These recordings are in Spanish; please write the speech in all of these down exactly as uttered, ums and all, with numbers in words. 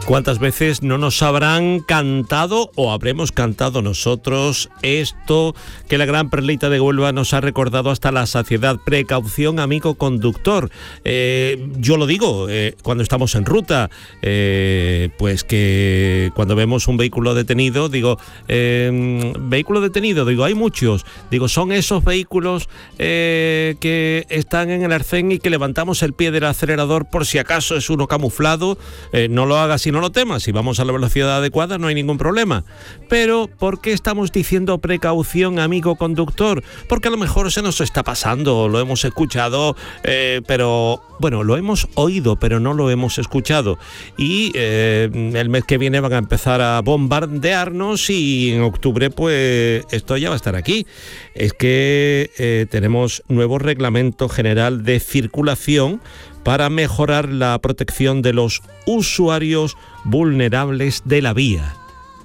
¿Cuántas veces no nos habrán cantado o habremos cantado nosotros esto que la gran Perlita de Huelva nos ha recordado hasta la saciedad? Precaución, amigo conductor. Eh, yo lo digo, eh, cuando estamos en ruta, eh, pues que cuando vemos un vehículo detenido, digo, eh, vehículo detenido, digo, hay muchos. Digo, son esos vehículos eh, que están en el arcén y que levantamos el pie del acelerador por si acaso es uno camuflado. Eh, no lo hagas si no lo temas, si vamos a la velocidad adecuada no hay ningún problema. Pero ¿por qué estamos diciendo precaución, amigo conductor? Porque a lo mejor se nos está pasando, lo hemos escuchado, eh, pero bueno, lo hemos oído, pero no lo hemos escuchado. Y eh, el mes que viene van a empezar a bombardearnos y en octubre pues esto ya va a estar aquí. Es que eh, tenemos nuevo reglamento general de circulación para mejorar la protección de los usuarios vulnerables de la vía.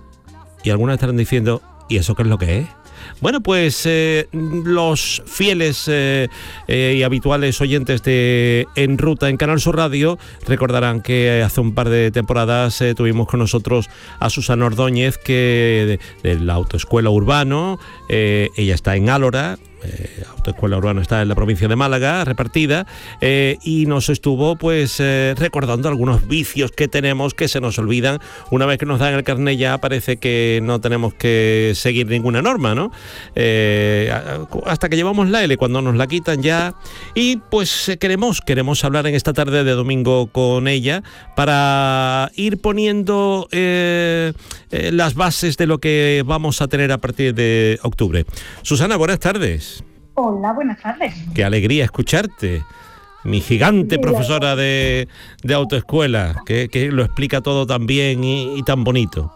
Y algunos estarán diciendo, ¿y eso qué es lo que es? Bueno, pues eh, los fieles eh, eh, y habituales oyentes de En Ruta en Canal Sur Radio recordarán que hace un par de temporadas eh, tuvimos con nosotros a Susana Ordóñez, que de, de la Autoescuela Urbano, eh, ella está en Álora. Eh, Autoescuela Urbana está en la provincia de Málaga, repartida, eh, y nos estuvo pues eh, recordando algunos vicios que tenemos que se nos olvidan. Una vez que nos dan el carnet ya parece que no tenemos que seguir ninguna norma, ¿no? Eh, hasta que llevamos la L, cuando nos la quitan ya. Y pues queremos, queremos hablar en esta tarde de domingo con ella para ir poniendo eh, eh, las bases de lo que vamos a tener a partir de octubre. Susana, buenas tardes. Hola, buenas tardes. Qué alegría escucharte, mi gigante sí, profesora de, de autoescuela, que, que lo explica todo tan bien y, y tan bonito.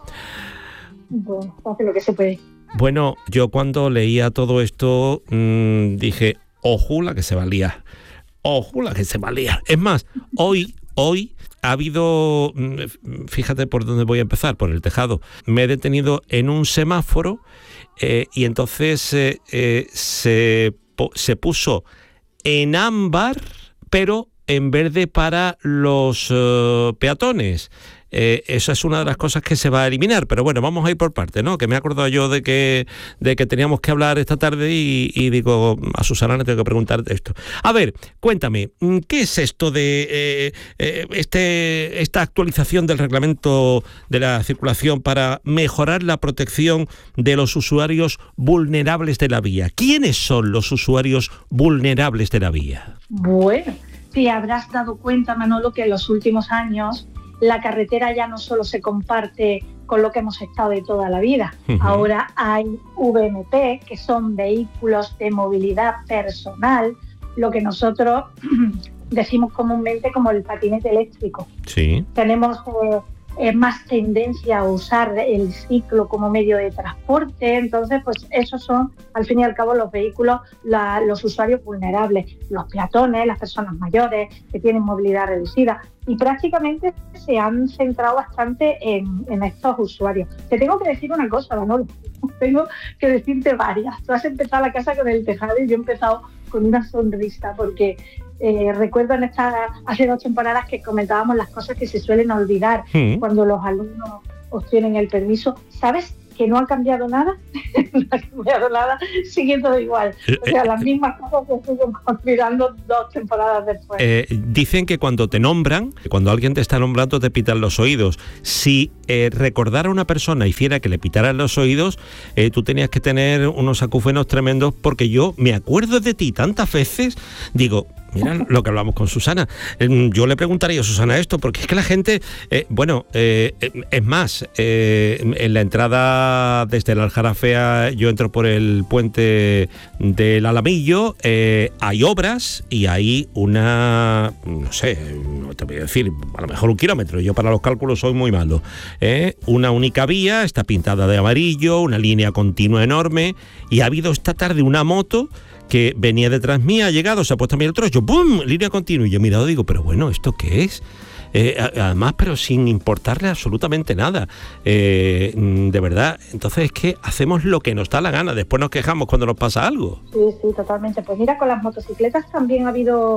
Bueno, hace lo que se puede. Bueno, yo cuando leía todo esto mmm, dije, ojula que se va a liar, ojula que se va a liar. Es más, hoy, hoy ha habido, fíjate por dónde voy a empezar, por el tejado. Me he detenido en un semáforo. Eh, y entonces eh, eh, se, po, se puso en ámbar, pero en verde para los uh, peatones. Eh, esa es una de las cosas que se va a eliminar, pero bueno, vamos a ir por partes, ¿no? Que me he acordado yo de que, de que teníamos que hablar esta tarde y, y digo, a Susana le tengo que preguntar esto. A ver, cuéntame, ¿qué es esto de eh, eh, este, esta actualización del reglamento de la circulación para mejorar la protección de los usuarios vulnerables de la vía? ¿Quiénes son los usuarios vulnerables de la vía? Bueno, te habrás dado cuenta, Manolo, que en los últimos años la carretera ya no solo se comparte con lo que hemos estado de toda la vida. Uh-huh. Ahora hay V M P, que son vehículos de movilidad personal, lo que nosotros decimos comúnmente como el patinete eléctrico. Sí. Tenemos eh, eh, más tendencia a usar el ciclo como medio de transporte, entonces pues esos son al fin y al cabo los vehículos, la, los usuarios vulnerables, los peatones, las personas mayores que tienen movilidad reducida. Y prácticamente se han centrado bastante en, en estos usuarios. Te tengo que decir una cosa, Manolo, tengo que decirte varias. Tú has empezado la casa con el tejado y yo he empezado con una sonrisa, porque eh, recuerdo en esta, hace dos temporadas que comentábamos las cosas que se suelen olvidar mm. cuando los alumnos obtienen el permiso. ¿Sabes que no ha cambiado nada? No ha cambiado nada, sigue todo igual. O sea, las mismas cosas se siguen olvidando dos temporadas después. Eh, dicen que cuando te nombran, cuando alguien te está nombrando, te pitan los oídos. Si eh, recordara a una persona hiciera que le pitaran los oídos, eh, tú tenías que tener unos acúfenos tremendos, porque yo me acuerdo de ti tantas veces, digo... Mira lo que hablamos con Susana. Yo le preguntaría a Susana esto, porque es que la gente, eh, bueno, eh, es más, eh, en la entrada desde el Aljarafea, yo entro por el puente del Alamillo, eh, hay obras y hay una, no sé, no te voy a decir, a lo mejor un kilómetro, yo para los cálculos soy muy malo, eh, una única vía, está pintada de amarillo, una línea continua enorme, y ha habido esta tarde una moto que venía detrás mía, ha llegado, se ha puesto a mí el trocho, ¡bum!, línea continua, y yo he mirado y digo, pero bueno, ¿esto qué es? Eh, además, pero sin importarle absolutamente nada, eh, de verdad. Entonces es que hacemos lo que nos da la gana, después nos quejamos cuando nos pasa algo. Sí, sí, totalmente. Pues mira, con las motocicletas también ha habido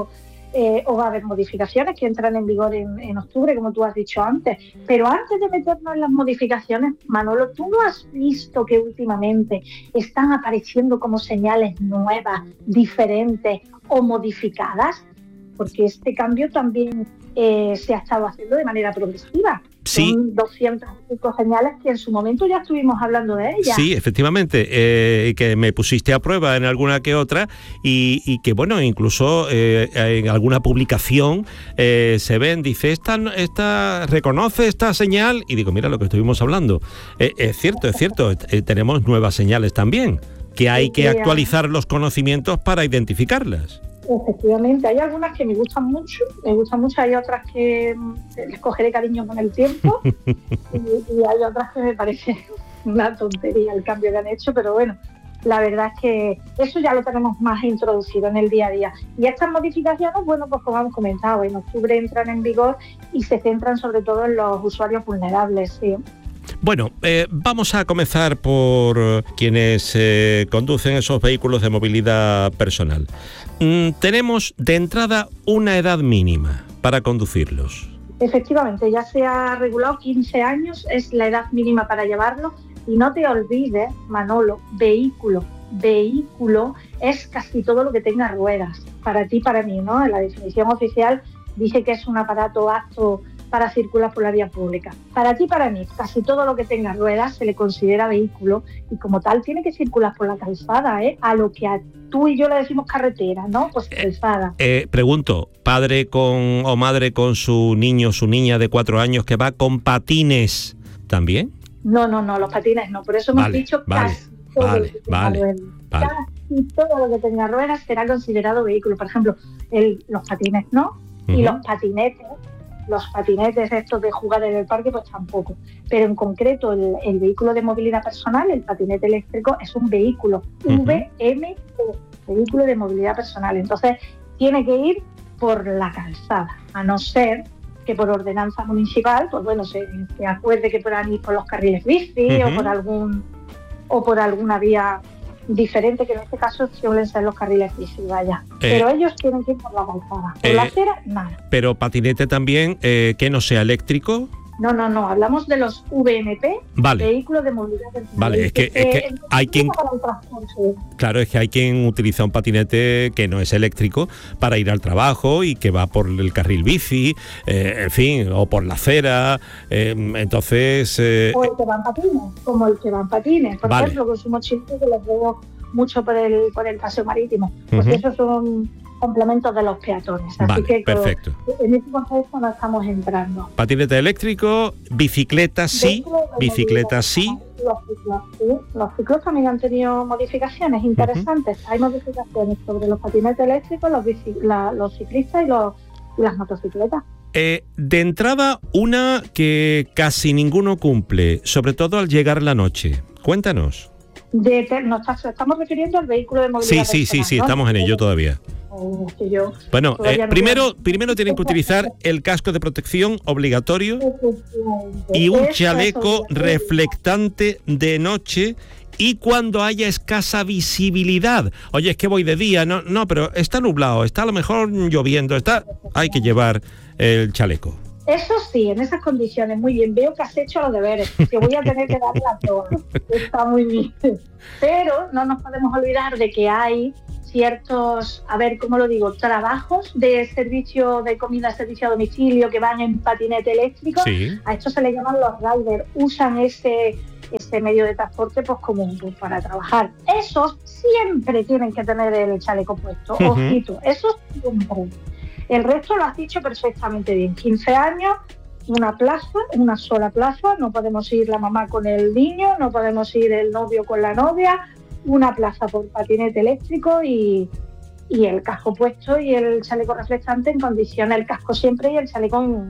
eh, o va a haber modificaciones que entran en vigor en, en octubre, como tú has dicho antes. Pero antes de meternos en las modificaciones, Manolo, ¿tú no has visto que últimamente están apareciendo como señales nuevas, diferentes o modificadas? Porque este cambio también eh, se ha estado haciendo de manera progresiva. Sí. Son doscientas cinco señales que en su momento ya estuvimos hablando de ellas. Sí, efectivamente, eh, que me pusiste a prueba en alguna que otra y, y que, bueno, incluso eh, en alguna publicación eh, se ven, dice, esta, esta reconoce esta señal, y digo, mira lo que estuvimos hablando. Eh, es cierto, es cierto, eh, tenemos nuevas señales también, que hay que actualizar los conocimientos para identificarlas. Efectivamente, hay algunas que me gustan mucho, me gustan mucho, hay otras que les cogeré cariño con el tiempo y, y hay otras que me parece una tontería el cambio que han hecho, pero bueno, la verdad es que eso ya lo tenemos más introducido en el día a día. Y estas modificaciones, bueno, pues como hemos comentado, en octubre entran en vigor y se centran sobre todo en los usuarios vulnerables, sí. Bueno, eh, vamos a comenzar por quienes eh, conducen esos vehículos de movilidad personal. Mm, tenemos de entrada una edad mínima para conducirlos. Efectivamente, ya se ha regulado quince años, es la edad mínima para llevarlo. Y no te olvides, Manolo, vehículo. Vehículo es casi todo lo que tenga ruedas. Para ti, para mí, ¿no? En la definición oficial dice que es un aparato apto para circular por la vía pública. Para ti, para mí, casi todo lo que tenga ruedas se le considera vehículo y como tal tiene que circular por la calzada, ¿eh? A lo que a tú y yo le decimos carretera, ¿no? Pues calzada. Eh, eh, pregunto, padre con o madre con su niño, su niña de cuatro años que va con patines, ¿también? No, no, no, los patines no, por eso hemos vale, dicho vale, casi todo vale, lo que tenga vale, ruedas. vale. Casi todo lo que tenga ruedas será considerado vehículo. Por ejemplo, el, los patines no, uh-huh. Y los patinetes, los patinetes estos de jugar en el parque, pues tampoco. Pero en concreto, el, el vehículo de movilidad personal, el patinete eléctrico, es un vehículo, uh-huh. V M P, vehículo de movilidad personal. Entonces, tiene que ir por la calzada, a no ser que por ordenanza municipal, pues bueno, se, se acuerde que puedan ir por los carriles bici uh-huh. o por algún o por alguna vía diferente, que en este caso suelen ser los carriles bici, vaya. Eh, pero ellos tienen que ir por la calzada. Por eh, la acera, nada. Pero patinete también, eh, que no sea eléctrico. No, no, no, hablamos de los V M P, vale. Vehículos de movilidad personal. Vale, es que, es que eh, hay quien... Claro, es que hay quien utiliza un patinete que no es eléctrico para ir al trabajo y que va por el carril bici, eh, en fin, o por la acera, eh, entonces... Eh... O el que va en patines, como el que va en patines. Por vale. ejemplo, con su mochilito que los veo mucho por el, por el paseo marítimo. Pues uh-huh. esos son complementos de los peatones. Así vale, que perfecto. En este contexto no estamos entrando. Patinete eléctrico, bicicleta sí, bicicleta sí. Los ciclos, sí. Los ciclos también han tenido modificaciones interesantes. Uh-huh. Hay modificaciones sobre los patinetes eléctricos, los, bici, la, los ciclistas y, los, y las motocicletas. Eh, de entrada, una que casi ninguno cumple, sobre todo al llegar la noche. Cuéntanos. De, nos estamos refiriendo al vehículo de movilidad Sí, sí, personal, sí, sí, ¿no? estamos en ello todavía. Oh, que yo bueno, todavía eh, no primero, veo. primero tienen que utilizar el casco de protección obligatorio y un chaleco reflectante de noche y cuando haya escasa visibilidad. Oye, es que voy de día, no, no, pero está nublado, está a lo mejor lloviendo, está, hay que llevar el chaleco. Eso sí, en esas condiciones, muy bien. Veo que has hecho los deberes, que voy a tener que dar la toda. Está muy bien. Pero no nos podemos olvidar de que hay ciertos, a ver, ¿cómo lo digo? Trabajos de servicio de comida, servicio a domicilio que van en patinete eléctrico. Sí. A esto se le llaman los riders. Usan ese, ese medio de transporte pues común pues, para trabajar. Esos siempre tienen que tener el chaleco puesto. Uh-huh. Ojito, esos siempre. El resto lo has dicho perfectamente bien. quince años, una plaza, una sola plaza. No podemos ir la mamá con el niño, no podemos ir el novio con la novia. Una plaza por patinete eléctrico y, y el casco puesto y el chaleco reflectante en condiciones, el casco siempre y el chaleco en,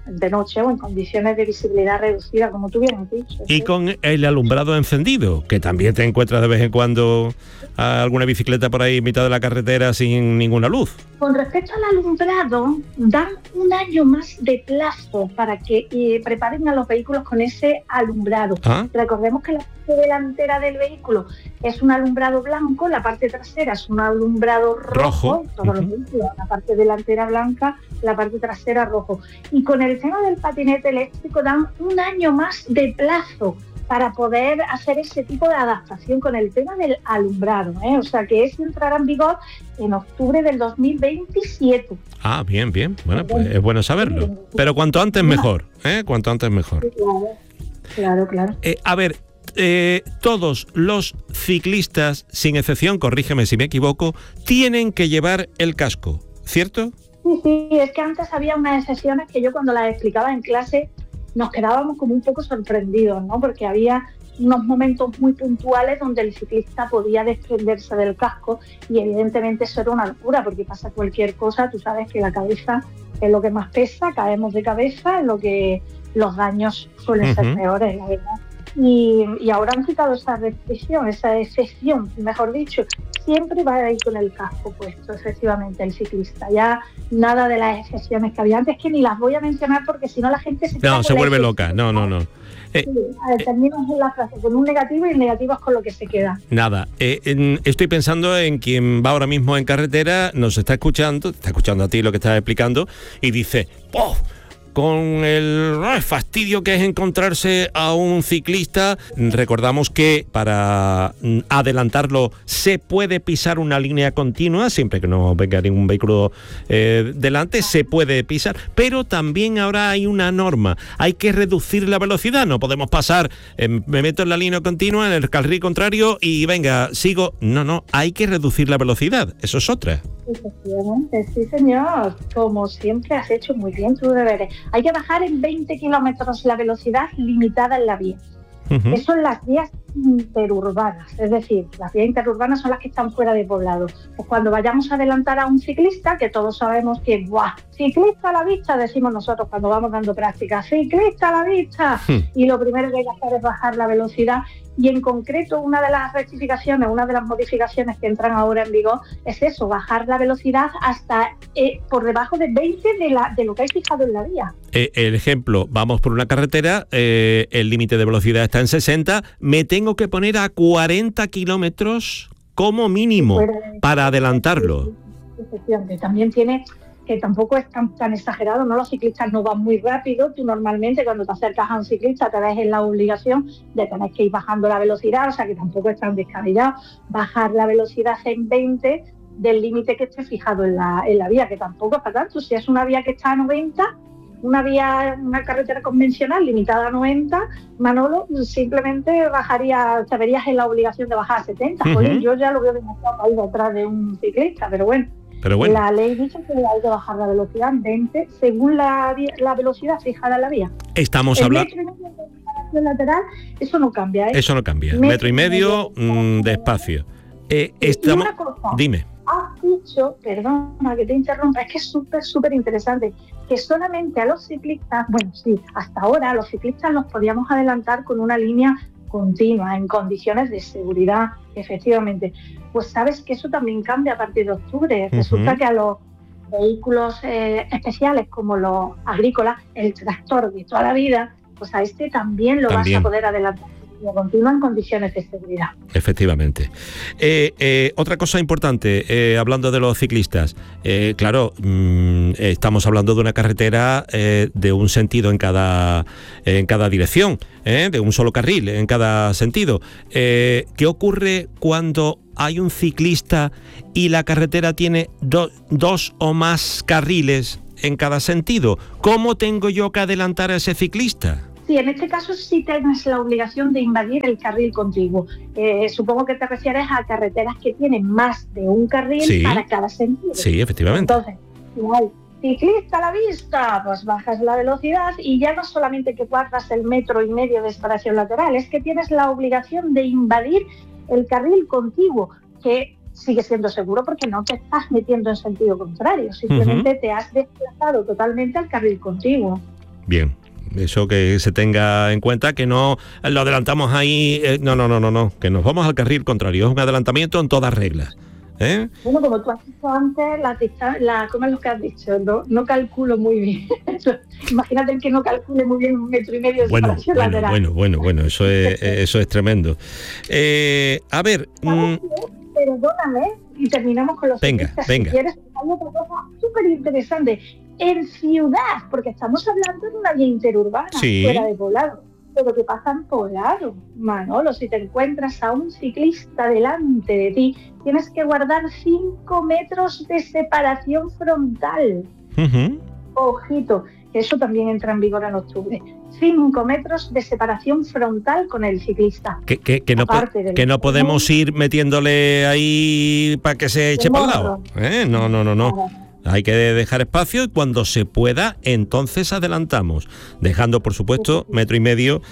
de noche o en condiciones de visibilidad reducida, como tú bien has dicho. Y ¿sí? con el alumbrado encendido, que también te encuentras de vez en cuando a alguna bicicleta por ahí en mitad de la carretera sin ninguna luz. Con respecto al alumbrado, dan un año más de plazo para que eh, preparen a los vehículos con ese alumbrado. ¿Ah? Recordemos que la parte delantera del vehículo es un alumbrado blanco, la parte trasera es un alumbrado rojo, Rojo. todos Uh-huh. los vehículos, la parte delantera blanca, la parte trasera rojo. Y con el tema del patinete eléctrico dan un año más de plazo para poder hacer ese tipo de adaptación con el tema del alumbrado, ¿eh? O sea que eso entrará en vigor en octubre del dos mil veintisiete. Ah, bien, bien. Bueno, pues es bueno saberlo. Pero cuanto antes mejor, ¿eh? Cuanto antes mejor. Claro, claro, claro. Eh, a ver, eh, todos los ciclistas, sin excepción, corrígeme si me equivoco, tienen que llevar el casco, ¿cierto? Sí, sí, es que antes había unas excepciones que yo cuando las explicaba en clase nos quedábamos como un poco sorprendidos, ¿no? Porque había unos momentos muy puntuales donde el ciclista podía desprenderse del casco y evidentemente eso era una locura porque pasa cualquier cosa, tú sabes que la cabeza es lo que más pesa, caemos de cabeza, es lo que los daños suelen Uh-huh. ser peores, la verdad. Y, y ahora han quitado esa restricción, esa excepción, mejor dicho, siempre va a ir con el casco puesto, efectivamente, el ciclista. Ya nada de las excepciones que había antes, que ni las voy a mencionar porque si no la gente se... No, se vuelve loca, no, no, no. Eh, Sí, a ver, terminas la frase con un negativo y el negativo es con lo que se queda. Nada, eh, en, estoy pensando en quien va ahora mismo en carretera, nos está escuchando, está escuchando a ti lo que estás explicando y dice, ¡oh! Con el ay, fastidio que es encontrarse a un ciclista, recordamos que para mm, adelantarlo se puede pisar una línea continua, siempre que no venga ningún vehículo eh, delante, se puede pisar, pero también ahora hay una norma, hay que reducir la velocidad, no podemos pasar, eh, me meto en la línea continua, en el carril contrario y venga, sigo, no, no, hay que reducir la velocidad, eso es otra. Efectivamente, sí señor, como siempre has hecho muy bien tus deberes. Hay que bajar en veinte kilómetros la velocidad limitada en la vía. Uh-huh. Eso son las vías interurbanas, es decir, las vías interurbanas son las que están fuera de poblado. Pues cuando vayamos a adelantar a un ciclista, que todos sabemos que, ¡buah! Ciclista a la vista, decimos nosotros cuando vamos dando práctica, ciclista a la vista, uh-huh. Y lo primero que hay que hacer es bajar la velocidad. Y en concreto una de las rectificaciones, una de las modificaciones que entran ahora en vigor es eso, bajar la velocidad hasta eh, por debajo de veinte de, la, de lo que hay fijado en la vía. Eh, el ejemplo, vamos por una carretera, eh, el límite de velocidad está en sesenta, me tengo que poner a cuarenta kilómetros como mínimo de... para adelantarlo. Efectivamente, también tiene... que tampoco es tan, tan exagerado, ¿no? Los ciclistas no van muy rápido, tú normalmente cuando te acercas a un ciclista te ves en la obligación de tener que ir bajando la velocidad, o sea que tampoco es tan descabellado bajar la velocidad en veinte del límite que esté fijado en la, en la vía, que tampoco es para tanto, si es una vía que está a noventa, una vía, una carretera convencional limitada a noventa, Manolo, simplemente bajaría, te verías en la obligación de bajar a setenta, uh-huh. Joder, yo ya lo veo demasiado ahí detrás de un ciclista, pero bueno. Pero bueno. La ley dice que hay que bajar la velocidad en veinte según la, la velocidad fijada en la vía. Estamos hablando... El metro y medio de separación lateral, eso no cambia, ¿eh? Eso no cambia. Metro, metro y medio, medio mmm, de espacio. Eh, estamos... una cosa, Dime. Has dicho, perdona que te interrumpa, es que es súper, súper interesante, que solamente a los ciclistas, bueno, sí, hasta ahora a los ciclistas los podíamos adelantar con una línea continua, en condiciones de seguridad, efectivamente. Pues sabes que eso también cambia a partir de octubre. Uh-huh. Resulta que a los vehículos eh, especiales como los agrícolas, el tractor de toda la vida, pues a este también lo también. vas a poder adelantar continua en condiciones de seguridad. Efectivamente. Eh, eh, otra cosa importante, eh, hablando de los ciclistas, eh, claro, mmm, estamos hablando de una carretera eh, de un sentido en cada, en cada dirección, eh, de un solo carril en cada sentido. Eh, ¿Qué ocurre cuando hay un ciclista y la carretera tiene do, dos o más carriles en cada sentido? ¿Cómo tengo yo que adelantar a ese ciclista? Sí, en este caso sí tienes la obligación de invadir el carril contiguo. Eh, supongo que te refieres a carreteras que tienen más de un carril sí. para cada sentido. Sí, efectivamente. Entonces, si hay ciclista a la vista, pues bajas la velocidad y ya no solamente que guardas el metro y medio de separación lateral, es que tienes la obligación de invadir el carril contiguo, que sigue siendo seguro porque no te estás metiendo en sentido contrario, simplemente uh-huh. te has desplazado totalmente al carril contiguo. Bien. Eso que se tenga en cuenta, que no lo adelantamos ahí, eh, no, no, no, no, no, que nos vamos al carril contrario, es un adelantamiento en todas reglas. ¿Eh? Bueno, como tú has dicho antes, la, la, ¿cómo es lo que has dicho? No, no calculo muy bien. Imagínate el que no calcule muy bien un metro y medio de bueno, separación bueno, lateral. Bueno, bueno, bueno, eso es, eso es tremendo. Eh, a ver... Mmm... Perdóname, y terminamos con los venga, ciclistas, venga. si quieres. Hay otra cosa súper interesante. En ciudad, porque estamos hablando de una vía interurbana, sí. fuera de poblado. Pero que pasa en poblado, Manolo, si te encuentras a un ciclista delante de ti, tienes que guardar cinco metros de separación frontal. Uh-huh. Ojito, que eso también entra en vigor en octubre. cinco metros de separación frontal con el ciclista. Que, que, que, no, po- que no podemos ir metiéndole ahí para que se eche para el lado. ¿Eh? No, no, no, no. Claro. Hay que dejar espacio y cuando se pueda, entonces adelantamos, dejando, por supuesto, metro y medio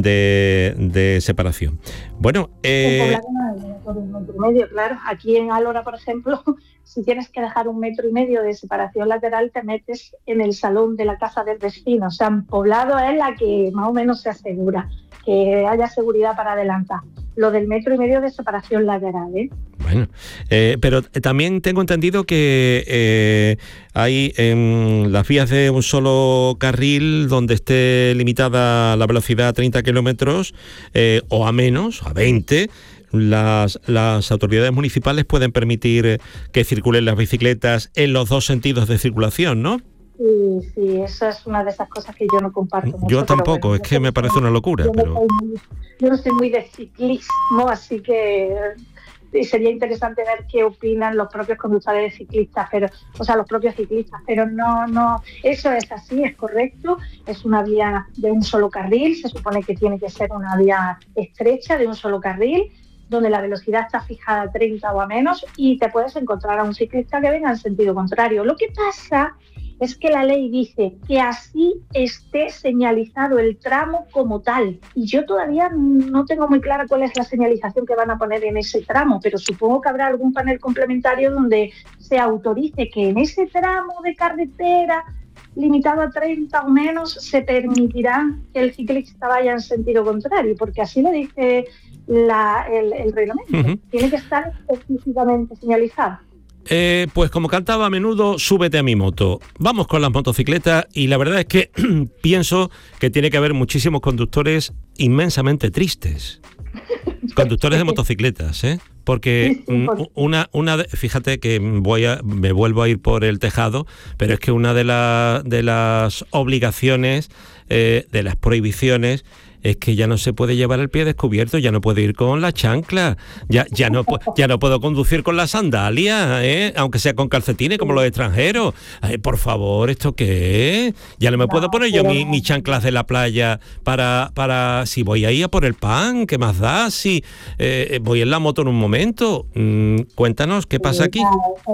de, de separación. Bueno, eh... un metro y medio, claro. Aquí en Alhora, por ejemplo, si tienes que dejar un metro y medio de separación lateral, te metes en el salón de la casa del vecino. O sea, en poblado es la que más o menos se asegura que haya seguridad para adelantar. Lo del metro y medio de separación lateral, ¿eh? Bueno, eh, pero también tengo entendido que eh, hay en las vías de un solo carril donde esté limitada la velocidad a treinta kilómetros eh, o a menos, a veinte, las, las autoridades municipales pueden permitir que circulen las bicicletas en los dos sentidos de circulación, ¿no? Sí, sí, esa es una de esas cosas que yo no comparto mucho. Yo tampoco, bueno, es que me parece una locura. Yo, pero... no soy muy, yo no soy muy de ciclismo, así que sería interesante ver qué opinan los propios conductores de ciclistas, pero, o sea, los propios ciclistas, pero no, no, eso es así, es correcto, es una vía de un solo carril, se supone que tiene que ser una vía estrecha de un solo carril, donde la velocidad está fijada a treinta o a menos, y te puedes encontrar a un ciclista que venga en sentido contrario. Lo que pasa es que la ley dice que así esté señalizado el tramo como tal. Y yo todavía no tengo muy clara cuál es la señalización que van a poner en ese tramo, pero supongo que habrá algún panel complementario donde se autorice que en ese tramo de carretera limitado a treinta o menos se permitirá que el ciclista vaya en sentido contrario, porque así lo dice la, el, el reglamento. Uh-huh. Tiene que estar específicamente señalizado. Eh, pues como cantaba a menudo, súbete a mi moto. Vamos con las motocicletas y la verdad es que pienso que tiene que haber muchísimos conductores inmensamente tristes. Conductores de motocicletas, ¿eh? Porque una, una de, fíjate que voy a, me vuelvo a ir por el tejado, pero es que una de, la, de las obligaciones, eh, de las prohibiciones, es que ya no se puede llevar el pie descubierto, ya no puedo ir con la chancla, ya, ya, no, ya no puedo conducir con la sandalia, ¿eh? Aunque sea con calcetines como los extranjeros. Ay, por favor, ¿esto qué es? Ya no me no, puedo poner yo mis mi chanclas de la playa para, para si voy ahí a por el pan, ¿qué más da? Si eh, voy en la moto en un momento. Mm, cuéntanos, ¿qué pasa aquí?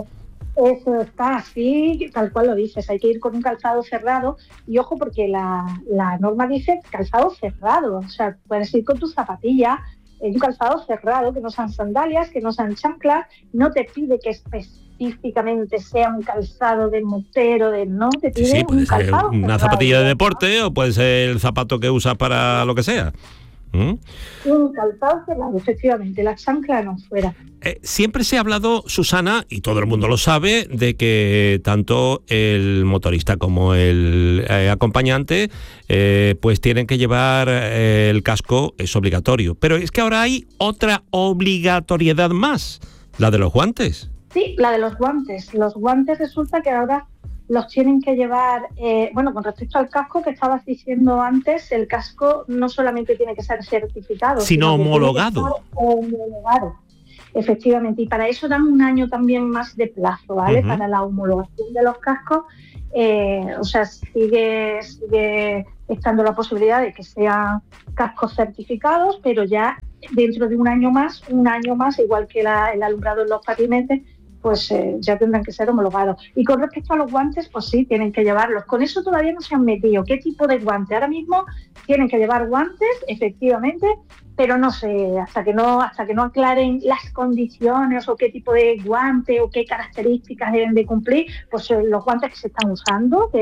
Eso está así, tal cual lo dices, hay que ir con un calzado cerrado y ojo porque la, la norma dice calzado cerrado, o sea, puedes ir con tus zapatillas en un calzado cerrado, que no sean sandalias, que no sean chanclas, no te pide que específicamente sea un calzado de motero, de no, te pide sí, sí, puede un ser calzado una cerrado, zapatilla de deporte o puede ser el zapato que usas para lo que sea. ¿Mm? Un calzado cerrado, efectivamente, la chancla no fuera. Eh, siempre se ha hablado, Susana, y todo el mundo lo sabe, de que tanto el motorista como el eh, acompañante eh, pues tienen que llevar eh, el casco, es obligatorio. Pero es que ahora hay otra obligatoriedad más, la de los guantes. Sí, la de los guantes. Los guantes resulta que ahora los tienen que llevar, eh, bueno, con respecto al casco que estabas diciendo antes, el casco no solamente tiene que ser certificado, sino, sino homologado. homologado. Efectivamente, y para eso dan un año también más de plazo, ¿vale? Uh-huh. Para la homologación de los cascos, eh, o sea, sigue, sigue estando la posibilidad de que sean cascos certificados, pero ya dentro de un año más, un año más, igual que la, el alumbrado en los patinetes, pues eh, ya tendrán que ser homologados. Y con respecto a los guantes, pues sí, tienen que llevarlos. Con eso todavía no se han metido. ¿Qué tipo de guante? Ahora mismo tienen que llevar guantes, efectivamente, pero no sé, hasta que no, hasta que no aclaren las condiciones o qué tipo de guante o qué características deben de cumplir, pues eh, los guantes que se están usando, que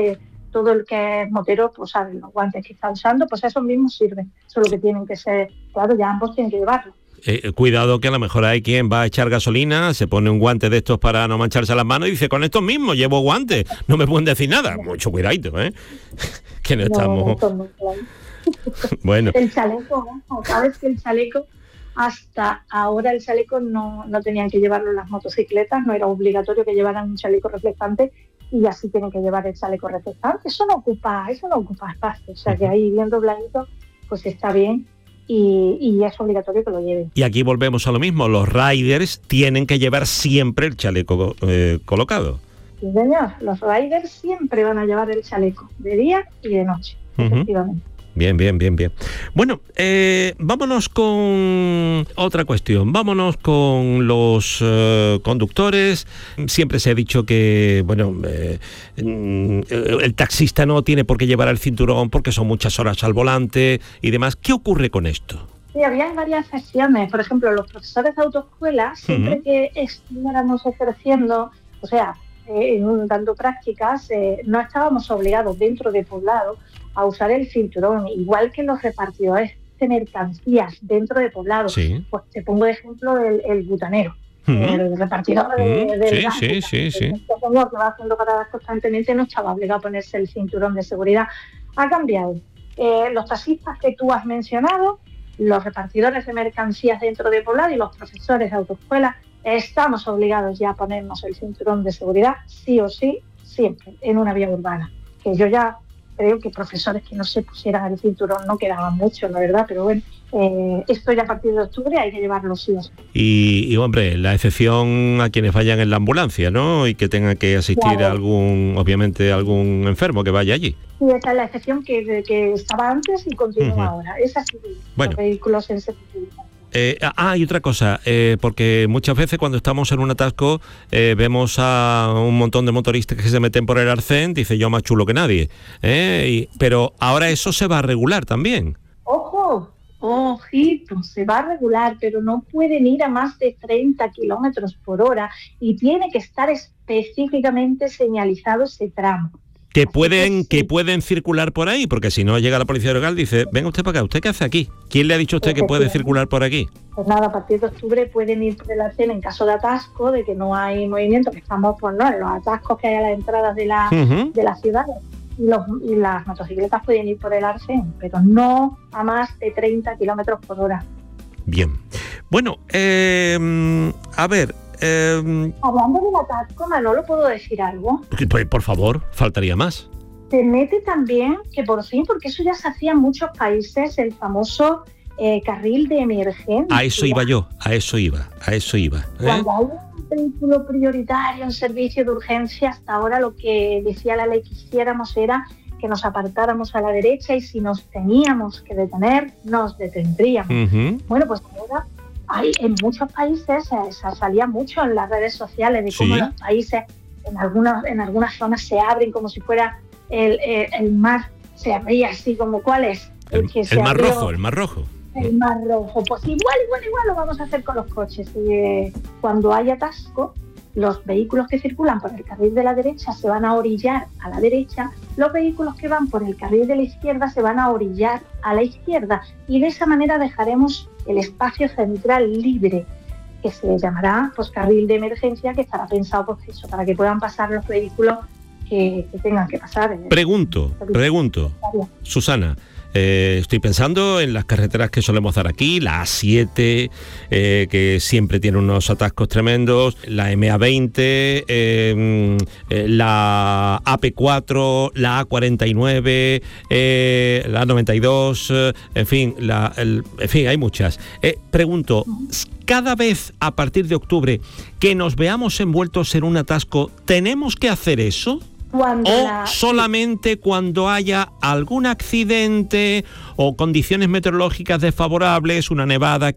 todo el que es motero pues sabe los guantes que está usando, pues esos mismos sirven, solo que tienen que ser, claro, ya ambos tienen que llevarlo. Eh, cuidado que a lo mejor hay quien va a echar gasolina, se pone un guante de estos para no mancharse las manos y dice, con estos mismos llevo guantes, no me pueden decir nada. Mucho cuidadito, ¿eh? Que no, no estamos... No, no, claro. Bueno. El chaleco, ¿no? Sabes que el chaleco, hasta ahora el chaleco no, no tenían que llevarlo en las motocicletas, no era obligatorio que llevaran un chaleco reflectante y así tienen que llevar el chaleco reflectante. Eso no ocupa, eso no ocupa espacio, o sea que ahí bien dobladito, pues está bien. Y, y es obligatorio que lo lleven. Y aquí volvemos a lo mismo, los riders tienen que llevar siempre el chaleco eh, colocado. Sí, señor, los riders siempre van a llevar el chaleco, de día y de noche, uh-huh. efectivamente. Bien, bien, bien, bien. Bueno, eh, vámonos con otra cuestión. Vámonos con los eh, conductores. Siempre se ha dicho que, bueno, eh, el taxista no tiene por qué llevar el cinturón porque son muchas horas al volante y demás. ¿Qué ocurre con esto? Sí, había varias sesiones. Por ejemplo, los profesores de autoescuela, siempre uh-huh. que estuviéramos ejerciendo, o sea, eh, dando prácticas, eh, no estábamos obligados dentro de poblado a usar el cinturón, igual que los repartidores de mercancías dentro de poblado. Sí. Pues te pongo de ejemplo el, el butanero, uh-huh. el repartidor de, uh-huh. de sí, gas, sí, sí, sí. Este señor que va haciendo paradas constantemente no estaba obligado a ponerse el cinturón de seguridad. Ha cambiado. Eh, los taxistas que tú has mencionado, los repartidores de mercancías dentro de poblado y los profesores de autoescuela estamos obligados ya a ponernos el cinturón de seguridad, sí o sí, siempre, en una vía urbana. Que yo ya creo que profesores que no se pusieran el cinturón no quedaban muchos, la verdad, pero bueno, eh, esto ya a partir de octubre hay que llevarlo sí o sí. Y, y hombre, la excepción a quienes vayan en la ambulancia, ¿no? Y que tenga que asistir claro. a algún, obviamente, algún enfermo que vaya allí. Sí, esa es la excepción que, que estaba antes y continúa uh-huh. ahora. Es así, bueno. Los vehículos en servicio. Eh, ah, y otra cosa, eh, porque muchas veces cuando estamos en un atasco eh, vemos a un montón de motoristas que se meten por el arcén, dice yo más chulo que nadie, eh, y, pero ahora eso se va a regular también. ¡Ojo! Ojito, se va a regular, pero no pueden ir a más de treinta kilómetros por hora y tiene que estar específicamente señalizado ese tramo. Que pueden, que pueden circular por ahí, porque si no llega la policía local dice, venga usted para acá, ¿usted qué hace aquí? ¿Quién le ha dicho a usted que puede circular por aquí? Pues nada, a partir de octubre pueden ir por el arcén en caso de atasco, de que no hay movimiento, que estamos pues, ¿no? en los atascos que hay a las entradas de la, uh-huh. de las ciudades. Y, los, y las motocicletas pueden ir por el arcén, pero no a más de treinta kilómetros por hora. Bien. Bueno, eh, a ver... Eh, Hablando del atasco, Manolo, ¿puedo decir algo? Pues por favor, faltaría más. Se mete también, que por fin, porque eso ya se hacía en muchos países, el famoso eh, carril de emergencia. A eso iba yo, a eso iba, a eso iba. ¿eh? Cuando hay un vehículo prioritario en servicio de urgencia, hasta ahora lo que decía la ley que hiciéramos era que nos apartáramos a la derecha y si nos teníamos que detener, nos detendríamos. Uh-huh. Bueno, pues ahora... Hay, en muchos países se, se salía mucho en las redes sociales de cómo ¿sí? los países en algunas en algunas zonas se abren como si fuera el, el, el mar, se abría así como ¿cuál es? El, el, que se el mar abrió, rojo, el mar rojo. El mar rojo, pues igual, igual, igual lo vamos a hacer con los coches. Y, eh, cuando hay atasco, los vehículos que circulan por el carril de la derecha se van a orillar a la derecha, los vehículos que van por el carril de la izquierda se van a orillar a la izquierda y de esa manera dejaremos el espacio central libre, que se llamará pues, carril de emergencia, que estará pensado pues, eso, para que puedan pasar los vehículos que, que tengan que pasar. Pregunto, pregunto, Susana, eh, estoy pensando en las carreteras que solemos dar aquí, la A siete, eh, que siempre tiene unos atascos tremendos, la eme a veinte, eh, la A P cuatro, la A cuarenta y nueve, eh, la A noventa y dos, eh, en fin, la, el, en fin, hay muchas. Eh, pregunto, cada vez a partir de octubre que nos veamos envueltos en un atasco, ¿tenemos que hacer eso? Cuando o la... solamente cuando haya algún accidente o condiciones meteorológicas desfavorables, una nevada